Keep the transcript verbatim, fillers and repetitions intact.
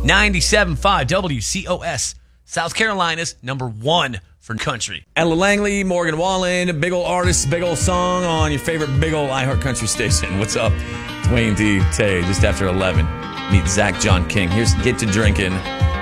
ninety-seven point five W C O S, South Carolina's number one for country. Ella Langley, Morgan Wallen, big ol' artist, big ol' song on your favorite big ol' iHeart Country station. What's up? It's Wayne D. Tay, just after eleven. Meet Zach John King. Here's Get to Drinking.